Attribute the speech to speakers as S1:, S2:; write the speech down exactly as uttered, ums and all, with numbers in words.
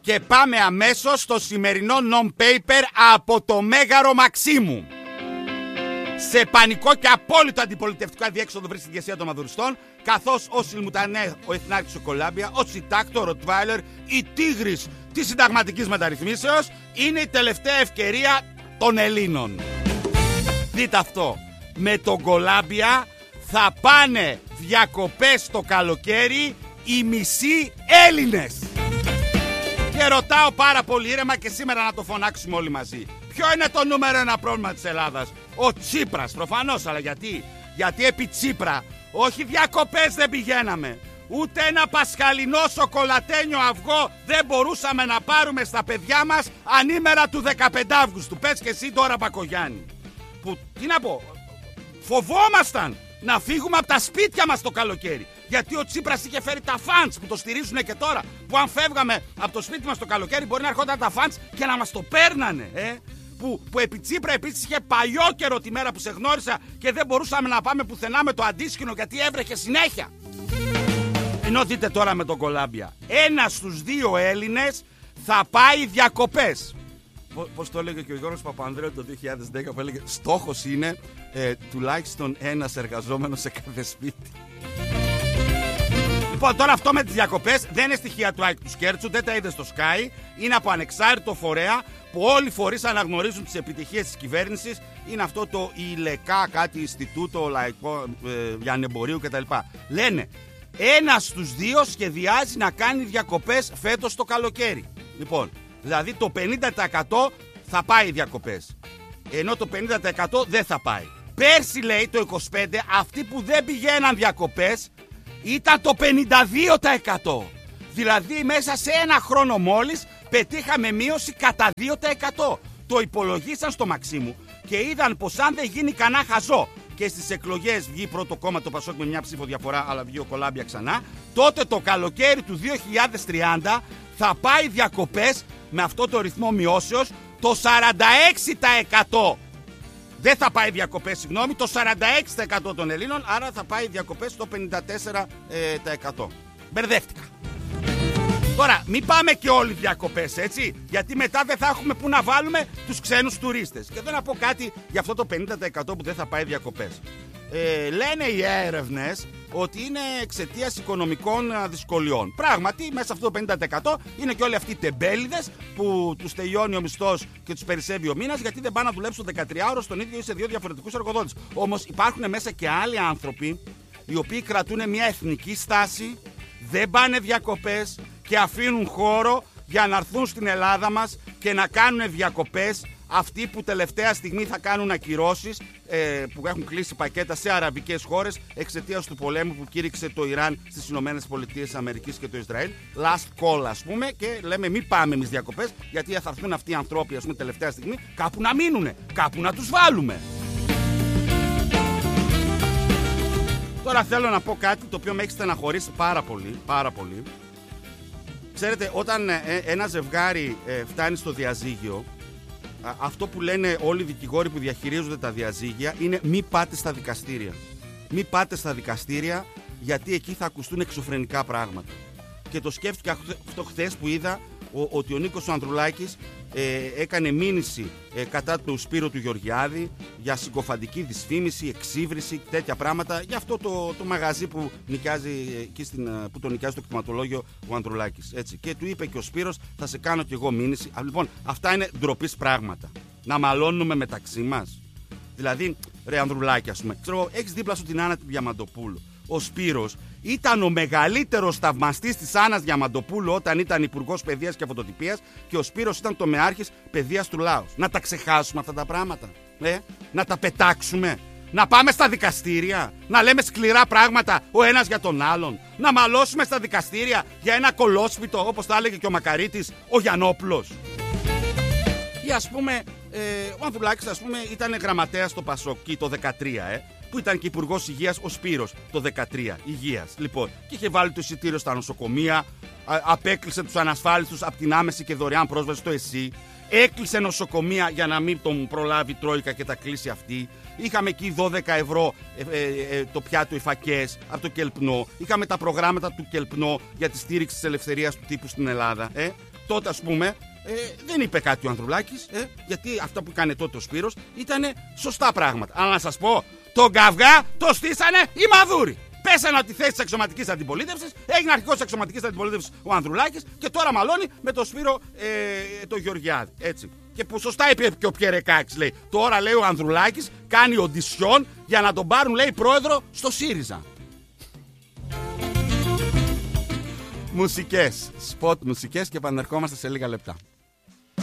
S1: Και πάμε αμέσως στο σημερινό non-paper από το Μέγαρο Μαξίμου. Σε πανικό και απόλυτο αντιπολιτευτικό αδιέξοδο βρίσκεται η ηγεσία των Μαδουριστών, καθώς ο Σιλμουτανέ, ο Εθνάρχης ο Κολάμπια, ο Τσιτάκτο, ο Ροτβάιλερ, η Τίγρης της συνταγματικής μεταρρυθμίσεως είναι η τελευταία ευκαιρία των Ελλήνων. Δείτε αυτό. Με τον Κολάμπια θα πάνε διακοπές το καλοκαίρι οι μισοί Έλληνες. Και ρωτάω πάρα πολύ ήρεμα και σήμερα να το φωνάξουμε όλοι μαζί. Ποιο είναι το νούμερο ένα πρόβλημα της Ελλάδας? Ο Τσίπρας, προφανώς, αλλά γιατί? Γιατί επί Τσίπρα όχι διακοπές δεν πηγαίναμε, ούτε ένα πασχαλινό σοκολατένιο αυγό δεν μπορούσαμε να πάρουμε στα παιδιά μας ανήμερα του δεκαπέντε Αυγούστου. Πες και εσύ τώρα, Μπακογιάννη. Που, τι να πω, φοβόμασταν να φύγουμε από τα σπίτια μας το καλοκαίρι. Γιατί ο Τσίπρας είχε φέρει τα φαντς που το στηρίζουν και τώρα. Που αν φεύγαμε από το σπίτι μας το καλοκαίρι μπορεί να έρχονταν τα φαντς και να μας το παίρνανε. Ε? Που, που επί Τσίπρα επίσης είχε παλιό καιρό τη μέρα που σε γνώρισα και δεν μπορούσαμε να πάμε πουθενά με το αντίσκηνο γιατί έβρεχε συνέχεια. Ενώ δείτε τώρα με τον Κολάμπια. Ένας στους δύο Έλληνες θα πάει διακοπές. Πώς το έλεγε και ο Γιώργος Παπανδρέου το δύο χιλιάδες δέκα που έλεγε στόχος είναι ε, τουλάχιστον ένας εργαζόμενος σε κάθε σπίτι. Λοιπόν, τώρα αυτό με τις διακοπές δεν είναι στοιχεία του Άικ του Σκέρτσου, δεν τα είδε στο Sky. Είναι από ανεξάρτητο φορέα που όλοι οι φορείς αναγνωρίζουν τις επιτυχίες της κυβέρνησης. Είναι αυτό το ΙΛΕΚΑ, κάτι Ινστιτούτο Λαϊκό ε, Λιανεμπορίου κτλ. Λένε, ένας στους δύο σχεδιάζει να κάνει διακοπές φέτος το καλοκαίρι. Λοιπόν, δηλαδή το πενήντα τοις εκατό θα πάει διακοπές, ενώ το πενήντα τοις εκατό δεν θα πάει. Πέρσι, λέει, το είκοσι πέντε τοις εκατό αυτοί που δεν πηγαίναν διακοπές ήταν το πενήντα δύο τοις εκατό. Δηλαδή μέσα σε ένα χρόνο μόλις πετύχαμε μείωση κατά δύο τοις εκατό. Το υπολογίσαν στο Μαξίμου και είδαν πως αν δεν γίνει κανένα χαζό και στις εκλογές βγει πρώτο κόμμα το Πασόκ με μια ψήφο διαφορά, αλλά βγει ο Κολάμπια ξανά, τότε το καλοκαίρι του δύο χιλιάδες τριάντα θα πάει διακοπές με αυτό το ρυθμό μειώσεως το σαράντα έξι τοις εκατό. Δεν θα πάει διακοπές, συγγνώμη, το σαράντα έξι τοις εκατό των Ελλήνων, άρα θα πάει διακοπές στο πενήντα τέσσερα τοις εκατό. Μπερδεύτηκα. Τώρα, μην πάμε και όλοι διακοπές, έτσι, γιατί μετά δεν θα έχουμε που να βάλουμε τους ξένους τουρίστες. Και εδώ να πω κάτι για αυτό το πενήντα τοις εκατό που δεν θα πάει διακοπές. Ε, λένε οι έρευνες ότι είναι εξαιτίας οικονομικών δυσκολιών. Πράγματι, μέσα σε αυτό το πενήντα τοις εκατό είναι και όλοι αυτοί οι τεμπέληδες που τους τελειώνει ο μισθός και τους περισσεύει ο μήνας γιατί δεν πάνε να δουλέψουν δεκατριάωρο στον ίδιο ή σε δύο διαφορετικούς εργοδότες. Όμως υπάρχουν μέσα και άλλοι άνθρωποι οι οποίοι κρατούν μια εθνική στάση, δεν πάνε διακοπές και αφήνουν χώρο για να έρθουν στην Ελλάδα μας και να κάνουν διακοπές. Αυτοί που τελευταία στιγμή θα κάνουν ακυρώσεις, ε, που έχουν κλείσει πακέτα σε αραβικές χώρες εξαιτίας του πολέμου που κήρυξε το Ιράν στις Ηνωμένες Πολιτείες Αμερικής και το Ισραήλ. Last call, ας πούμε, και λέμε μην πάμε εμείς διακοπές, γιατί θα έρθουν αυτοί οι ανθρώποι, ας πούμε, τελευταία στιγμή κάπου να μείνουνε, κάπου να τους βάλουμε. Τώρα θέλω να πω κάτι το οποίο με έχει στεναχωρήσει πάρα πολύ, πάρα πολύ. Ξέρετε, όταν ε, ένα ζευγάρι ε, φτάνει στο διαζύγιο, αυτό που λένε όλοι οι δικηγόροι που διαχειρίζονται τα διαζύγια είναι μη πάτε στα δικαστήρια. Μη πάτε στα δικαστήρια γιατί εκεί θα ακουστούν εξωφρενικά πράγματα. Και το σκέφτηκα αυτό χθες που είδα ο, ότι ο Νίκος ο Ανδρουλάκης ε, έκανε μήνυση ε, κατά του Σπύρου του Γεωργιάδη για συγκοφαντική δυσφήμιση, εξύβριση, τέτοια πράγματα για αυτό το, το μαγαζί που, νοικιάζει, εκεί στην, που το νοικιάζει το κτηματολόγιο ο Ανδρουλάκης. Έτσι. Και του είπε και ο Σπύρος θα σε κάνω κι εγώ μήνυση. Α, λοιπόν, αυτά είναι ντροπής πράγματα. Να μαλώνουμε μεταξύ μας. Δηλαδή, ρε Ανδρουλάκη, ας πούμε, ξέρω, έχεις δίπλα σου την Άννα την Διαμαντοπούλου. Ο Σπύρος ήταν ο μεγαλύτερος θαυμαστής της Άννας Διαμαντοπούλου όταν ήταν υπουργός παιδείας και φωτοτυπίας και ο Σπύρος ήταν το μεάρχης παιδείας του Λάους. Να τα ξεχάσουμε αυτά τα πράγματα, ε? Να τα πετάξουμε, να πάμε στα δικαστήρια, να λέμε σκληρά πράγματα ο ένας για τον άλλον, να μαλώσουμε στα δικαστήρια για ένα κολόσπιτο όπως τα έλεγε και ο Μακαρίτης ο Γιαννόπουλος. Ή ας πούμε, ε, ο Ανδρουλάκης ας πούμε ήταν γραμματέας στο Πασόκ το δεκατρία, ε, που ήταν και υπουργός υγείας ο Σπύρος το δεκατρία, υγείας. Λοιπόν, και είχε βάλει το εισιτήριο στα νοσοκομεία, α, απέκλεισε τους ανασφάλιστους από την άμεση και δωρεάν πρόσβαση στο ΕΣΥ, έκλεισε νοσοκομεία για να μην τον προλάβει η Τρόικα και τα κλείσει αυτή. Είχαμε εκεί δώδεκα ευρώ ε, ε, ε, το πιάτο οι φακές από το Κελπνό. Είχαμε τα προγράμματα του Κελπνό για τη στήριξη της ελευθερίας του τύπου στην Ελλάδα. Ε. τότε, ας πούμε, ε, δεν είπε κάτι ο Ανδρουλάκης, ε, γιατί αυτά που έκανε τότε ο Σπύρος ήταν σωστά πράγματα. Αλλά να σας πω, τον καυγά το στήσανε οι Μαδούροι. Πέσανε από τη θέση της αξιωματικής αντιπολίτευσης, έγινε αρχικός της αξιωματικής αντιπολίτευσης ο Ανδρουλάκης και τώρα μαλώνει με τον Σπύρο ε, το Γεωργιάδη. Έτσι. Και που σωστά είπε και ο Πιερεκάκης, λέει. Τώρα, λέει, ο Ανδρουλάκης κάνει οντισιόν για να τον πάρουν, λέει, πρόεδρο στο ΣΥΡΙΖΑ. Μουσικές, σποτ μουσικές και επανερχόμαστε σε λίγα λεπτά.